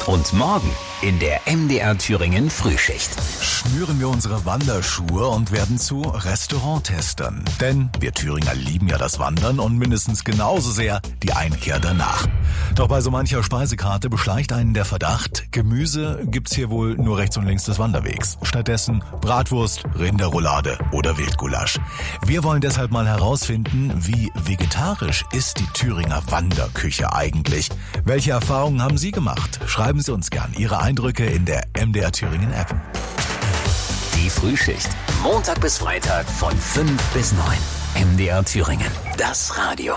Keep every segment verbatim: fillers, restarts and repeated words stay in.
Und morgen in der M D R Thüringen Frühschicht. Schnüren wir unsere Wanderschuhe und werden zu Restauranttestern. Denn wir Thüringer lieben ja das Wandern und mindestens genauso sehr die Einkehr danach. Doch bei so mancher Speisekarte beschleicht einen der Verdacht, Gemüse gibt's hier wohl nur rechts und links des Wanderwegs. Stattdessen Bratwurst, Rinderroulade oder Wildgulasch. Wir wollen deshalb mal herausfinden, wie vegetarisch ist die Thüringer Wanderküche eigentlich? Welche Erfahrungen haben Sie gemacht? Schreiben Sie uns gern Ihre Eindrücke in der M D R Thüringen App. Die Frühschicht. Montag bis Freitag von fünf bis neun. M D R Thüringen. Das Radio.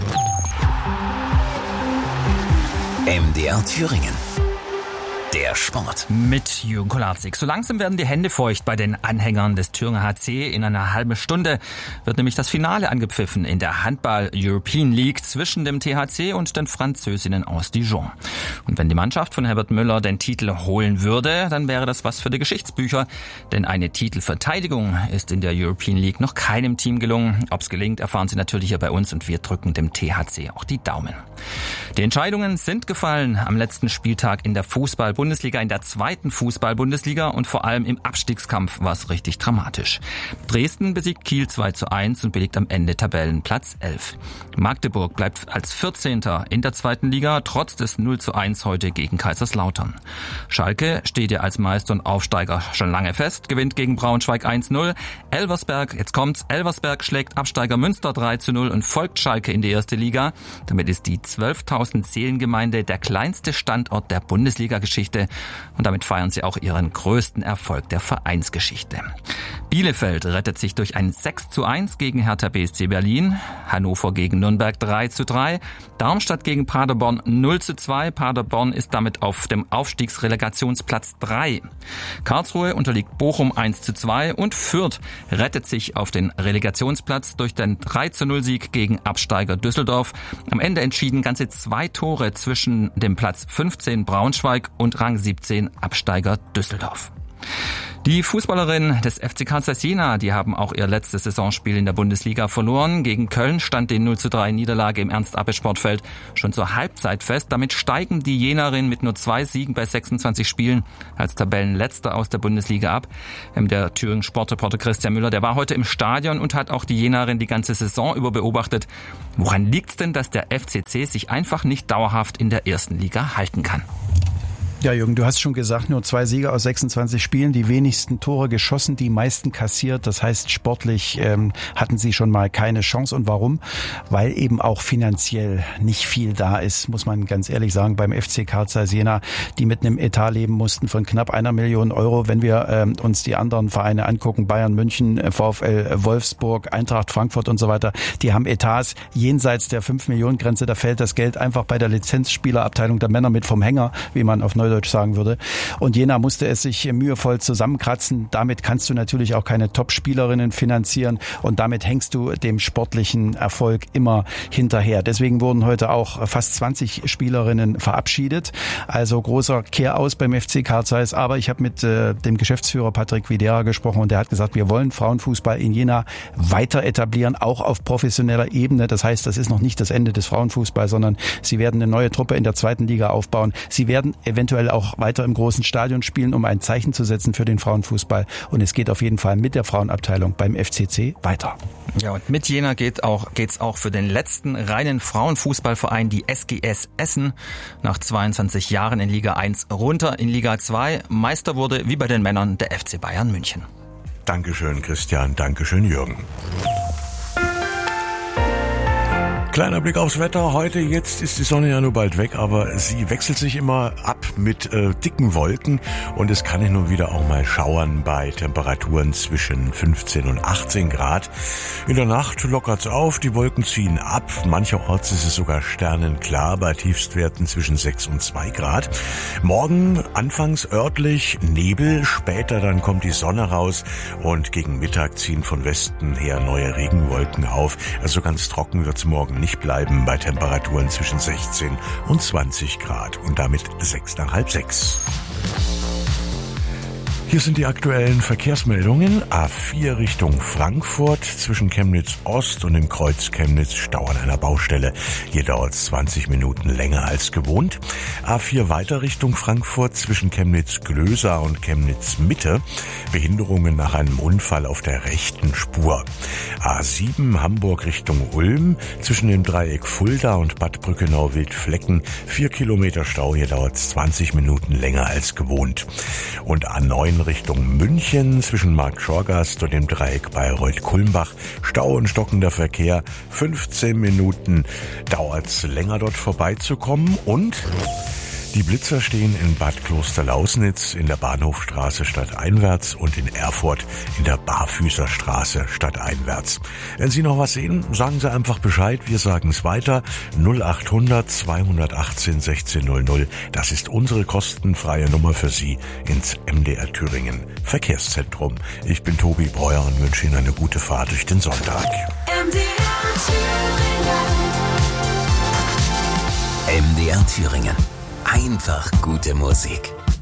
M D R Thüringen. Der Sport. Mit Jürgen Kolarzig. So langsam werden die Hände feucht bei den Anhängern des Thüringer H C. In einer halben Stunde wird nämlich das Finale angepfiffen in der Handball-European League zwischen dem T H C und den Französinnen aus Dijon. Und wenn die Mannschaft von Herbert Müller den Titel holen würde, dann wäre das was für die Geschichtsbücher. Denn eine Titelverteidigung ist in der European League noch keinem Team gelungen. Ob es gelingt, erfahren Sie natürlich hier bei uns und wir drücken dem T H C auch die Daumen. Die Entscheidungen sind gefallen am letzten Spieltag in der Fußball Bundesliga, in der zweiten Fußball-Bundesliga und vor allem im Abstiegskampf war es richtig dramatisch. Dresden besiegt Kiel zwei zu eins und belegt am Ende Tabellenplatz elf. Magdeburg bleibt als vierzehnter in der zweiten Liga, trotz des null zu eins heute gegen Kaiserslautern. Schalke steht ja als Meister und Aufsteiger schon lange fest, gewinnt gegen Braunschweig eins null. Elversberg, jetzt kommt's, Elversberg schlägt Absteiger Münster drei zu null und folgt Schalke in die erste Liga. Damit ist die zwölftausend Seelengemeinde der kleinste Standort der Bundesliga-Geschichte. Und damit feiern sie auch ihren größten Erfolg der Vereinsgeschichte. Bielefeld rettet sich durch ein sechs zu eins gegen Hertha B S C Berlin, Hannover gegen Nürnberg drei zu drei, Darmstadt gegen Paderborn null zu zwei. Paderborn ist damit auf dem Aufstiegsrelegationsplatz drei. Karlsruhe unterliegt Bochum eins zu zwei und Fürth rettet sich auf den Relegationsplatz durch den drei zu null Sieg gegen Absteiger Düsseldorf. Am Ende entschieden ganze zwei Tore zwischen dem Platz fünfzehn Braunschweig und Rang siebzehn Absteiger Düsseldorf. Die Fußballerinnen des F C Carl Zeiss Jena, die haben auch ihr letztes Saisonspiel in der Bundesliga verloren. Gegen Köln stand die null zu drei Niederlage im Ernst-Abbe-Sportfeld schon zur Halbzeit fest. Damit steigen die Jenerinnen mit nur zwei Siegen bei sechsundzwanzig Spielen als Tabellenletzter aus der Bundesliga ab. Der Thüringen Sportreporter Christian Müller, der war heute im Stadion und hat auch die Jenerinnen die ganze Saison über beobachtet. Woran liegt's denn, dass der F C C sich einfach nicht dauerhaft in der ersten Liga halten kann? Ja, Jürgen, du hast schon gesagt, nur zwei Siege aus sechsundzwanzig Spielen, die wenigsten Tore geschossen, die meisten kassiert. Das heißt, sportlich ähm, hatten sie schon mal keine Chance. Und warum? Weil eben auch finanziell nicht viel da ist, muss man ganz ehrlich sagen, beim F C Carl Zeiss Jena, die mit einem Etat leben mussten von knapp einer Million Euro. Wenn wir ähm, uns die anderen Vereine angucken, Bayern München, VfL Wolfsburg, Eintracht Frankfurt und so weiter, die haben Etats jenseits der fünf Millionen Grenze. Da fällt das Geld einfach bei der Lizenzspielerabteilung der Männer mit vom Hänger, wie man auf Neudeutsch sagen würde. Und Jena musste es sich mühevoll zusammenkratzen. Damit kannst du natürlich auch keine Top-Spielerinnen finanzieren und damit hängst du dem sportlichen Erfolg immer hinterher. Deswegen wurden heute auch fast zwanzig Spielerinnen verabschiedet. Also großer Kehraus beim F C Carl Zeiss. Aber ich habe mit äh, dem Geschäftsführer Patrick Videra gesprochen und der hat gesagt, wir wollen Frauenfußball in Jena weiter etablieren, auch auf professioneller Ebene. Das heißt, das ist noch nicht das Ende des Frauenfußballs, sondern sie werden eine neue Truppe in der zweiten Liga aufbauen. Sie werden eventuell auch weiter im großen Stadion spielen, um ein Zeichen zu setzen für den Frauenfußball. Und es geht auf jeden Fall mit der Frauenabteilung beim F C C weiter. Ja, und mit Jena geht auch, geht's auch für den letzten reinen Frauenfußballverein, die S G S Essen, nach zweiundzwanzig Jahren in Liga eins runter in Liga zwei. Meister wurde, wie bei den Männern, der F C Bayern München. Dankeschön, Christian. Dankeschön, Jürgen. Kleiner Blick aufs Wetter. Heute, jetzt ist die Sonne ja nur bald weg, aber sie wechselt sich immer ab mit äh, dicken Wolken und es kann hin und wieder auch mal schauern bei Temperaturen zwischen fünfzehn und achtzehn Grad. In der Nacht lockert's auf, die Wolken ziehen ab. Mancherorts ist es sogar sternenklar bei Tiefstwerten zwischen sechs und zwei Grad. Morgen anfangs örtlich Nebel, später dann kommt die Sonne raus und gegen Mittag ziehen von Westen her neue Regenwolken auf. Also ganz trocken wird's morgen nicht bleiben bei Temperaturen zwischen sechzehn und zwanzig Grad und damit sechs nach halb sechs. Hier sind die aktuellen Verkehrsmeldungen. A vier Richtung Frankfurt zwischen Chemnitz Ost und dem Kreuz Chemnitz Stau an einer Baustelle. Hier dauert es zwanzig Minuten länger als gewohnt. A vier weiter Richtung Frankfurt zwischen Chemnitz Glöser und Chemnitz Mitte. Behinderungen nach einem Unfall auf der rechten Spur. A sieben Hamburg Richtung Ulm zwischen dem Dreieck Fulda und Bad Brückenau-Wildflecken. Vier Kilometer Stau, hier dauert es zwanzig Minuten länger als gewohnt. Und A neun Richtung München zwischen Markt-Schorgast und dem Dreieck Bayreuth-Kulmbach. Stau und stockender Verkehr. fünfzehn Minuten dauert's länger dort vorbeizukommen. Und die Blitzer stehen in Bad Klosterlausnitz in der Bahnhofstraße stadteinwärts und in Erfurt in der Barfüßerstraße stadteinwärts. Wenn Sie noch was sehen, sagen Sie einfach Bescheid. Wir sagen es weiter. null acht hundert zweihundertachtzehn sechzehn null null. Das ist unsere kostenfreie Nummer für Sie ins M D R Thüringen Verkehrszentrum. Ich bin Tobi Breuer und wünsche Ihnen eine gute Fahrt durch den Sonntag. M D R Thüringen. M D R Thüringen. Einfach gute Musik.